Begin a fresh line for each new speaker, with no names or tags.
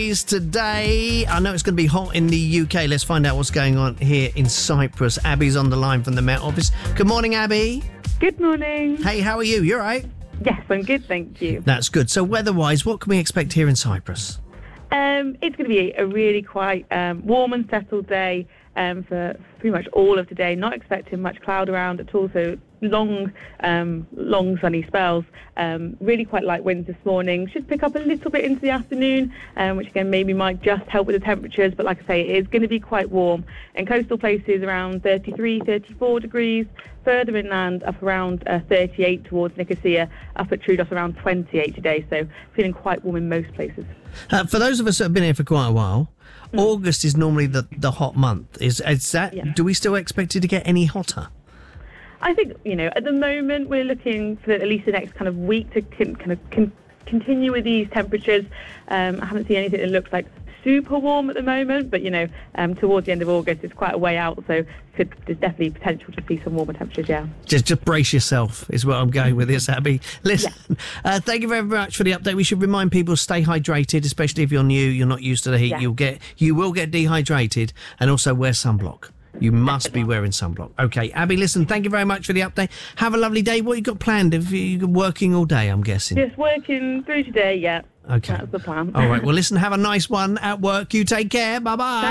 degrees today. I know it's going to be hot in the UK. Let's find out what's going on here in Cyprus. Abby's on the line from the Met Office. Good morning, Abby.
Good morning.
Hey, how are you? You all right?
Yes, I'm good, thank you.
That's good. So weather-wise, what can we expect here in Cyprus?
It's going to be a really quite warm and settled day for pretty much all of today. Not expecting much cloud around at all, so long sunny spells. Really quite light winds this morning. Should pick up a little bit into the afternoon, which again maybe might just help with the temperatures. But like I say, it is going to be quite warm. In coastal places around 33, 34 degrees. Further inland up around 38 towards Nicosia. Up at Troodos around 28 today. So feeling quite warm in most places.
For those of us that have been here for quite a while, August is normally the hot month. Is that? Yeah. Do we still expect it to get any hotter?
I think, at the moment we're looking for at least the next kind of week to continue with these temperatures. I haven't seen anything that looks like super warm at the moment, but, towards the end of August, it's quite a way out, so there's definitely potential to see some warmer temperatures, yeah.
Just brace yourself is what I'm going with this, Abby. Listen, thank you very much for the update. We should remind people to stay hydrated, especially if you're new, you're not used to the heat.
Yeah.
You will get dehydrated, and also wear sunblock. You must be wearing sunblock. Okay, Abby, listen, thank you very much for the update. Have a lovely day. What you got planned? Have you working all day, I'm guessing?
Just working through today, yeah.
Okay.
That's the plan.
All right, well, listen, have a nice one at work. You take care. Bye-bye.